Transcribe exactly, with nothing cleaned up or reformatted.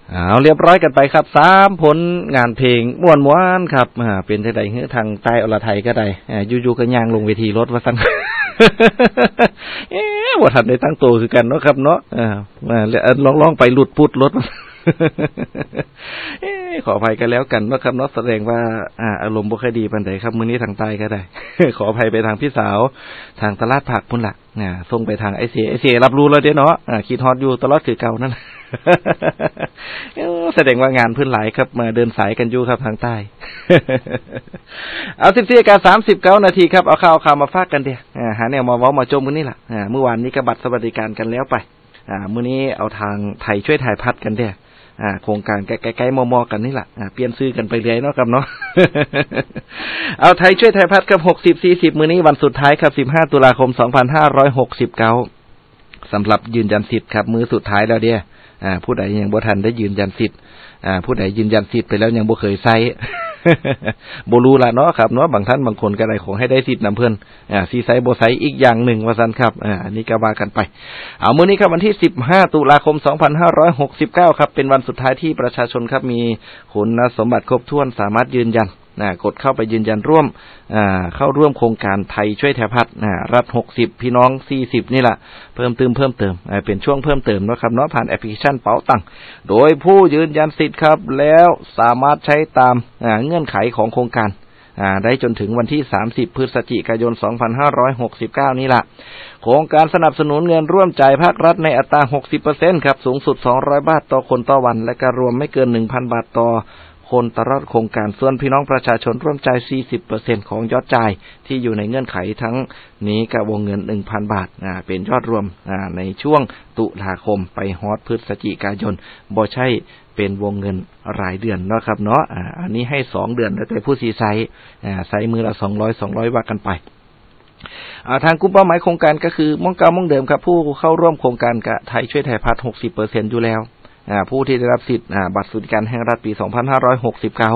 เอาเรียบร้อยกันไปครับสามผลงานเพลงม่วนม้วนครับอ่าเป็นที่ใดเฮือทางใต้อรไทยก็ได้อ่าอยู่ๆก็ย่างลงเวทีรถว่าซั่น เอ๊ะบ่ทันได้ตั้งโตคือกันเนาะครับเนาะอ่าลองๆไปหลุดปุดรถ เอ๊ะขออภัยกันแล้วกันเนาะครับเนาะแสดงว่าอ่าอารมณ์บ่ค่อยดีปานใดครับมื้อนี้ทางใต้ก็ได้ ขออภัยไปทางพี่สาวทางตลาดผักพุ่นล่ะอ่าส่งไปทางไอ้เสไอ้เสรับรู้แล้วเด้เนาะอ่าคิดฮอดอยู่ตลอดคือเก่านั่น แสดงว่างานเพิ่นหลายครับมาเดินสายกันอยู่ครับทางใต้ เอา สิบสี่นาฬิกาสามสิบเก้า นาทีครับเอาข่าวข่าวมาฝากกันเด้อ่าหาแนวมาเว้ามาโจมมื้อนี้ล่ะอ่าเมื่อวานนี้ก็บัตรสวัสดิการกันแล้วไปอ่ามื้อนี้เอาทางไทยช่วยถ่ายพัดกันเด้อ่าโครงการใกล้ๆๆมอๆกันนี่ล่ะอ่าเปลี่ยนชื่อกันไปเรื่อยเนาะครับเนาะ เอาไทยช่วยถ่ายพัดครับหกสิบ สี่สิบมื้อนี้วันสุดท้ายครับสิบห้าตุลาคมสองพันห้าร้อยหกสิบเก้าสำหรับยืนยันสิทธิ์ครับมื้อสุดท้ายแล้วเด้อ่าผู้ใดยังบ่ทันได้ยืนยันสิทธิ์อ่าผู้ใดยืนยันสิทธิ์ไปแล้วยังบ่เคยใช้ บ่รู้ล่ะเนาะครับเนาะบางท่านบางคนก็ได้ขอให้ได้สิทธิ์นำเพิ่นอ่าสิใช้บ่ใช้อีกอย่างหนึ่งว่าซั่นครับอ่าอันนี้ก็ว่ากันไปเอามื้อนี้ครับวันที่สิบห้าตุลาคมสองพันห้าร้อยหกสิบเก้าครับเป็นวันสุดท้ายที่ประชาชนครับมีคุณสมบัติครบถ้วนสามารถยืนยันอ่ากดเข้าไปยืนยันร่วมอ่าเข้าร่วมโครงการไทยช่วยแถวพัดอ่ารัฐหกสิบพี่น้องสี่สิบนี่ล่ะเพิ่มเติมเพิ่มเติมอ่าเป็นช่วงเพิ่มเติมเนาะครับเนาะผ่านแอปพลิเคชันเป๋าตังโดยผู้ยืนยันสิทธิ์ครับแล้วสามารถใช้ตามอ่าเงื่อนไขของโครงการอ่าได้จนถึงวันที่สามสิบพฤศจิกายนสองพันห้าร้อยหกสิบเก้านี่ล่ะโครงการสนับสนุนเงินร่วมจ่ายภาครัฐในอัตรา หกสิบเปอร์เซ็นต์ ครับสูงสุดสองร้อยบาทต่อคนต่อวันและก็รวมไม่เกิน หนึ่งพันบาทต่อคนตลอดโครงการส่วนพี่น้องประชาชนร่วมจ่าย สี่สิบเปอร์เซ็นต์ ของยอดจ่ายที่อยู่ในเงื่อนไขทั้งนี้กับวงเงิน หนึ่งพันบาทอ่าเป็นยอดรวมอ่าในช่วงตุลาคมไปฮอดพฤศจิกายนบ่ใช่เป็นวงเงินรายเดือนเนาะครับเนาะอ่าอันนี้ให้สองเดือนแล้วแต่ผู้สิใช้อ่าใช้มือละสองร้อย สองร้อยว่ากันไปอ่าทางกลุ่มเป้าหมายโครงการก็คือมองเก่ามองเดิมครับผู้เข้าร่วมโครงการกะไทยช่วยไทยพัฒน์ หกสิบเปอร์เซ็นต์ อยู่แล้วอ่าผู้ที่ได้รับสิทธิ์อ่าบัตรสวัสดิการแห่งรัฐปีสองพันห้าร้อยหกสิบเก้า